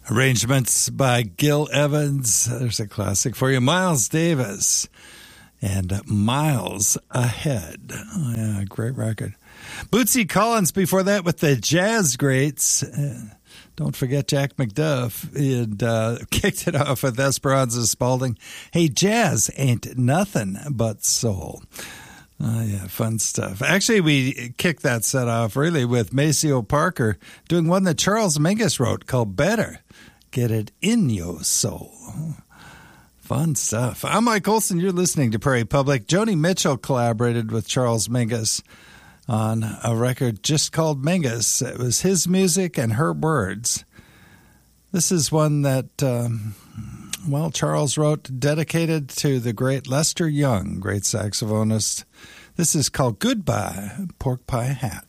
Arrangements by Gil Evans. There's a classic for you. Miles Davis and Miles Ahead. Oh, yeah, great record. Bootsy Collins before that with the Jazz Greats. Don't forget Jack McDuff. He had kicked it off with Esperanza Spalding. Hey, jazz ain't nothing but soul. Oh, yeah, fun stuff. Actually, we kicked that set off really with Maceo Parker doing one that Charles Mingus wrote called Better. Get it in your soul. Fun stuff. I'm Mike Olson. You're listening to Prairie Public. Joni Mitchell collaborated with Charles Mingus on a record just called Mingus. It was his music and her words. This is one that, Charles wrote dedicated to the great Lester Young, great saxophonist. This is called Goodbye, Pork Pie Hat.